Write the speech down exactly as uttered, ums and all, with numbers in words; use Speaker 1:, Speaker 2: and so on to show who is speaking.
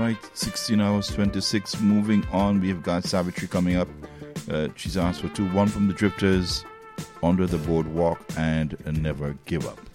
Speaker 1: right, sixteen hours twenty-six. Moving on, we've got Savitri coming up. Uh, she's asked for two. One from the Drifters, Under the Boardwalk, and Never Give Up.